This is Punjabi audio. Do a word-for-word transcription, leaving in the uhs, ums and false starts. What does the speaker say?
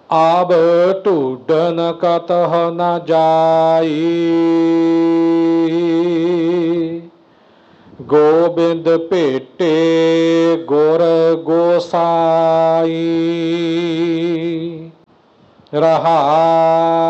ਆਬ ਢੂਡਨ ਕਤਹ ਨ ਜਾਈ। ਗੋਬਿੰਦ ਭੇਟੇ ਗੁਰ ਗੋਸਾਈ। ਰਹਾਉ